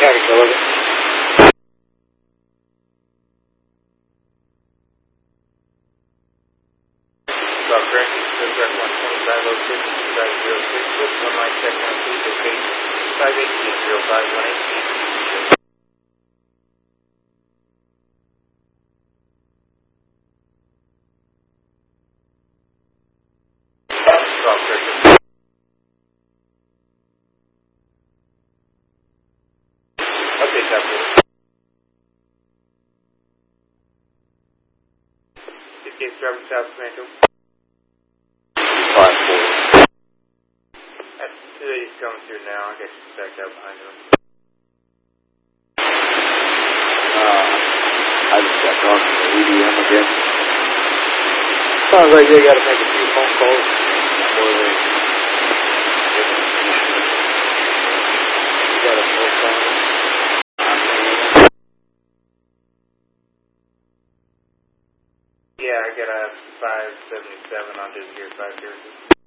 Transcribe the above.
Caterpillar. Stop correcting, Subtract 12506, 506, with 1 line check 12, dictate 518, 0518. Stop correcting. Okay, copy. 58 driving south, Commando. 5-4. That's 280's coming through now. I got you stacked out behind him. I just got talking to the EDM again. Sounds like they got to make a few phone calls before they got a full phone. Yeah, I got a 577 on his gear 5 here.